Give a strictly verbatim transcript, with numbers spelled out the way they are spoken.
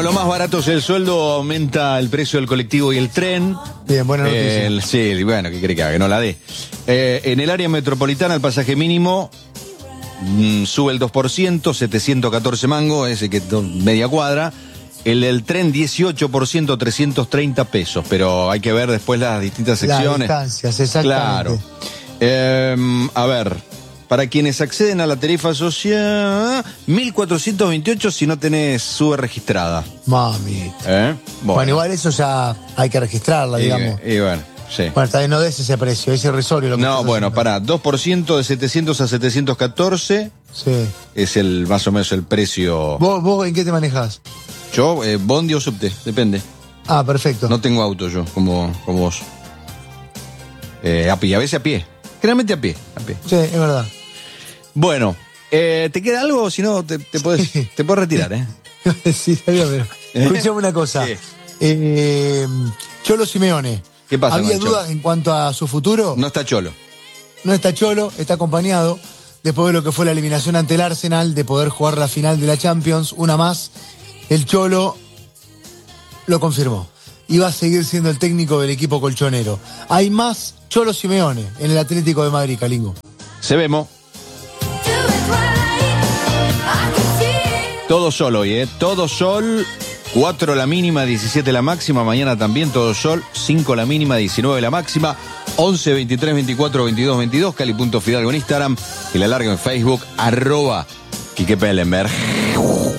Lo más barato es el sueldo, aumenta el precio del colectivo y el tren. Bien, buena noticia. El, sí, bueno, ¿qué quiere que haga? Que no la dé. Eh, en el área metropolitana el pasaje mínimo mmm, sube el dos por ciento, setecientos catorce mangos, ese que media cuadra. El del tren dieciocho por ciento, trescientos treinta pesos, pero hay que ver después las distintas secciones. Las distancias, exactamente. Claro. Eh, a ver... Para quienes acceden a la tarifa social, mil cuatrocientos veintiocho si no tenés sube registrada. Mami. ¿Eh? Bueno. bueno, igual eso ya hay que registrarla, y, digamos. Y bueno, sí. Bueno, está bien, no des ese precio, es irrisorio lo que No, bueno, haciendo. Pará, dos por ciento de setecientos a setecientos catorce. Sí. Es el más o menos el precio. ¿Vos, vos en qué te manejás? Yo, eh, bondi o subte, depende. Ah, perfecto. No tengo auto yo, como, como vos. Eh, a pie, a veces a pie. Generalmente a pie, a pie. Sí, es verdad. Bueno, eh, ¿te queda algo? Si no, te, te, podés, sí. te podés retirar, ¿eh? Sí, está bien, pero escuchame una cosa. Sí. Eh, Cholo Simeone. ¿Qué pasa? ¿Había dudas en cuanto a su futuro? No está Cholo. No está Cholo, está acompañado. Después de lo que fue la eliminación ante el Arsenal, de poder jugar la final de la Champions, una más, el Cholo lo confirmó. Y va a seguir siendo el técnico del equipo colchonero. Hay más Cholo Simeone en el Atlético de Madrid, Calingo. Se vemos. Todo sol hoy, ¿eh? Todo sol, cuatro la mínima, diecisiete la máxima. Mañana también todo sol, cinco la mínima, diecinueve la máxima. once, veintitrés, veinticuatro, veintidós, veintidós. Cali punto Fidalgo en Instagram. Y la larga en Facebook, arroba Quique Pellenberg.